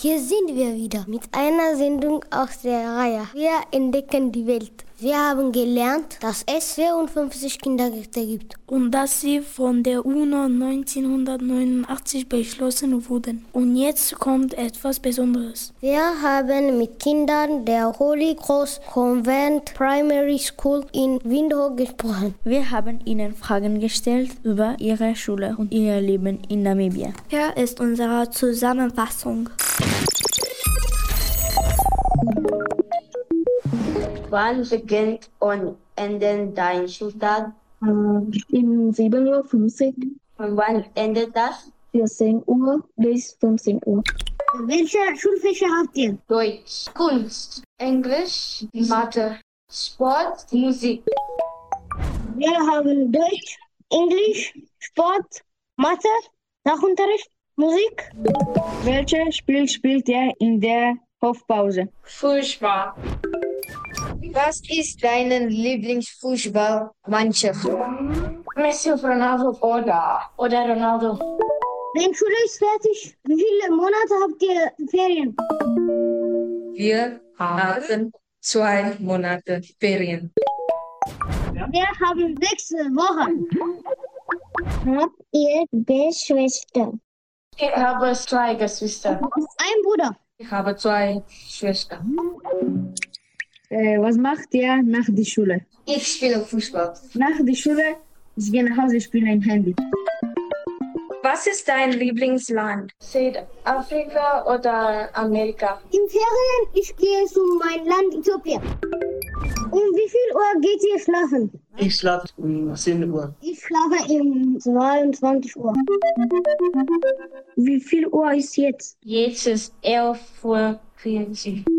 Hier sind wir wieder mit einer Sendung aus der Reihe. Wir entdecken die Welt. Wir haben gelernt, dass es 52 Kindergärten gibt und dass sie von der UNO 1989 beschlossen wurden. Und jetzt kommt etwas Besonderes. Wir haben mit Kindern der Holy Cross Convent Primary School in Windhoek gesprochen. Wir haben ihnen Fragen gestellt über ihre Schule und ihr Leben in Namibia. Hier ist unsere Zusammenfassung. Wann beginnt und endet dein Schultag? Um 7:50 Uhr. Und wann endet das? 14 Uhr bis 15 Uhr. Welche Schulfächer habt ihr? Deutsch, Kunst, Englisch, Mathe, Sport, Musik. Wir haben Deutsch, Englisch, Sport, Mathe, Sachunterricht, Musik. Welches Spiel spielt ihr in der Hofpause? Fußball. Was ist deine Lieblingsfußballmannschaft? Messi, Ronaldo oder Ronaldo. Wenn Schule ist fertig, wie viele Monate habt ihr Ferien? Wir haben 2 Monate Ferien. Wir haben 6 Wochen. Habt ihr Geschwister? Ich habe 2 Geschwister. Ein Bruder. Ich habe 2 Schwestern. Was macht ihr nach der Schule? Ich spiele Fußball. Nach der Schule, ich gehe nach Hause, spiele ein Handy. Was ist dein Lieblingsland? Südafrika oder Amerika? In Ferien, ich gehe zu meinem Land Äthiopien. Um wie viel Uhr geht ihr schlafen? Ich schlafe um 10 Uhr. Ich schlafe um 22 Uhr. Wie viel Uhr ist jetzt? Jetzt ist 11:40 Uhr.